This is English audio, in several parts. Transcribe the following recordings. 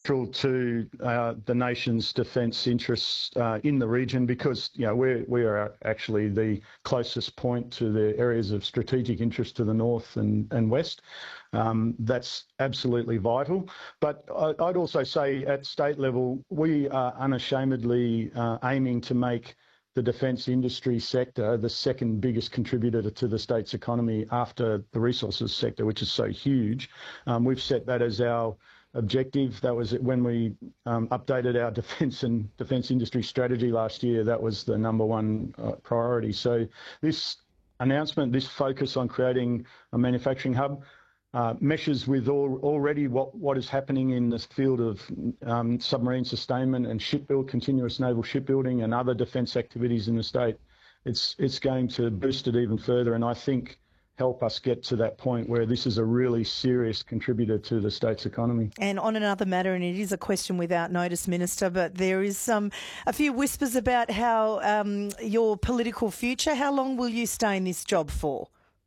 central to the nation's defence interests in the region because, we are actually the closest point to the areas of strategic interest to the north and west. That's absolutely vital. But I'd also say at state level, we are unashamedly aiming to make the defence industry sector the second biggest contributor to the state's economy after the resources sector, which is so huge. We've set that as our objective. That was when we updated our defence and defence industry strategy last year. That was the number one priority. So this announcement, this focus on creating a manufacturing hub, meshes with already what is happening in the field of submarine sustainment and continuous naval shipbuilding and other defence activities in the state. It's going to boost it even further, and I think help us get to that point where this is a really serious contributor to the state's economy. And on another matter, and it is a question without notice, Minister, but there is a few whispers about how your political future. How long will you stay in this job for?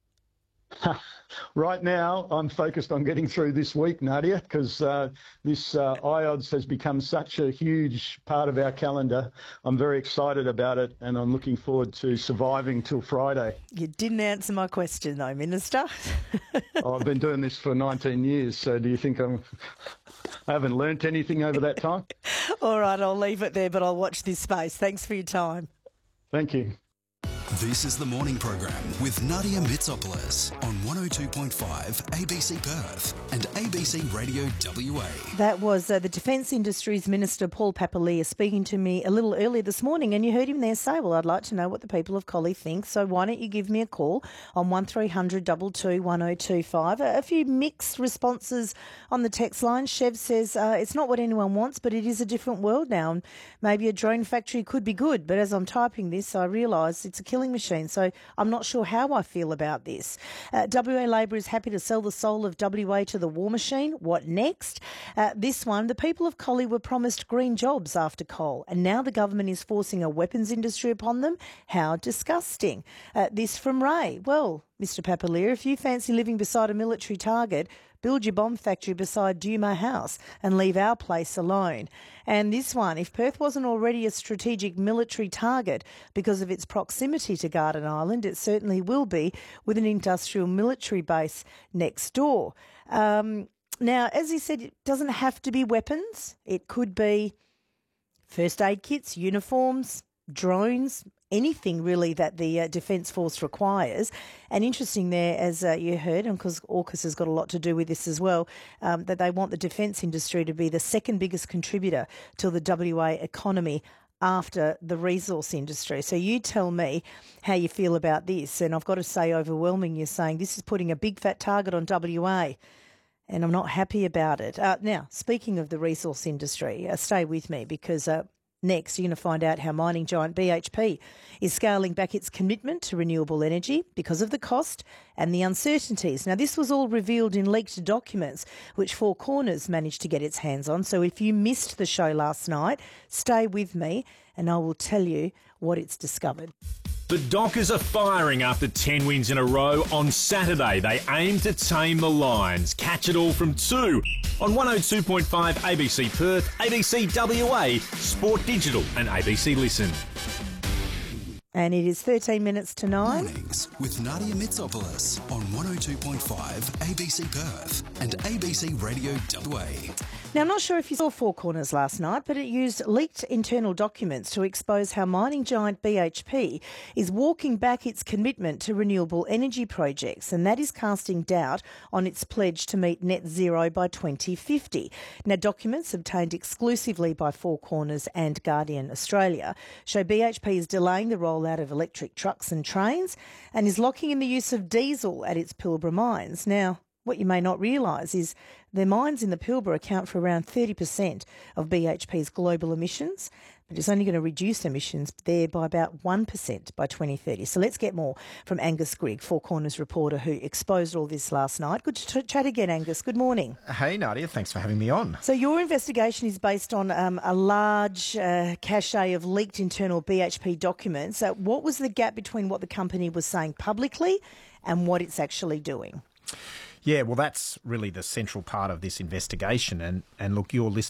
Right now, I'm focused on getting through this week, Nadia, because this IODS has become such a huge part of our calendar. I'm very excited about it, and I'm looking forward to surviving till Friday. You didn't answer my question, though, Minister. I've been doing this for 19 years, so do you think I haven't learnt anything over that time? All right, I'll leave it there, but I'll watch this space. Thanks for your time. Thank you. This is the morning program with Nadia Mitsopoulos on 102.5 ABC Perth and ABC Radio WA. That was the Defence Industries Minister Paul Papalia speaking to me a little earlier this morning, and you heard him there say, well, I'd like to know what the people of Collie think, so why don't you give me a call on 1300 22 1025. A few mixed responses on the text line. Chev says it's not what anyone wants, but it is a different world now, and maybe a drone factory could be good, but as I'm typing this, I realise it's a killing machine, so I'm not sure how I feel about this. WA Labor is happy to sell the soul of WA to the war machine. What next? This one, the people of Collie were promised green jobs after coal, and now the government is forcing a weapons industry upon them. How disgusting. This from Ray. Well, Mr Papalia, if you fancy living beside a military target, build your bomb factory beside Duma House and leave our place alone. And this one, if Perth wasn't already a strategic military target because of its proximity to Garden Island, it certainly will be with an industrial military base next door. Now, as he said, it doesn't have to be weapons. It could be first aid kits, uniforms, drones, anything really that the Defence Force requires. And interesting there, as you heard, and because AUKUS has got a lot to do with this as well, that they want the defence industry to be the second biggest contributor to the WA economy after the resource industry. So you tell me how you feel about this. And I've got to say, overwhelming, you're saying this is putting a big fat target on WA. And I'm not happy about it. Now, speaking of the resource industry, stay with me because next, you're going to find out how mining giant BHP is scaling back its commitment to renewable energy because of the cost and the uncertainties. Now, this was all revealed in leaked documents, which Four Corners managed to get its hands on. So if you missed the show last night, stay with me and I will tell you what it's discovered. The Dockers are firing after 10 wins in a row on Saturday. They aim to tame the Lions. Catch it all from 2 on 102.5 ABC Perth, ABC WA, Sport Digital and ABC Listen. And it is 13 minutes to 9. Mornings with Nadia Mitsopoulos on 102.5 ABC Perth and ABC Radio WA. Now, I'm not sure if you saw Four Corners last night, but it used leaked internal documents to expose how mining giant BHP is walking back its commitment to renewable energy projects, and that is casting doubt on its pledge to meet net zero by 2050. Now, documents obtained exclusively by Four Corners and Guardian Australia show BHP is delaying the rollout of electric trucks and trains and is locking in the use of diesel at its Pilbara mines. Now, what you may not realise is their mines in the Pilbara account for around 30% of BHP's global emissions, but it's only going to reduce emissions there by about 1% by 2030. So let's get more from Angus Grigg, Four Corners reporter who exposed all this last night. Good to chat again, Angus. Good morning. Hey, Nadia. Thanks for having me on. So your investigation is based on a large cache of leaked internal BHP documents. What was the gap between what the company was saying publicly and what it's actually doing? Yeah, well, that's really the central part of this investigation. And look, your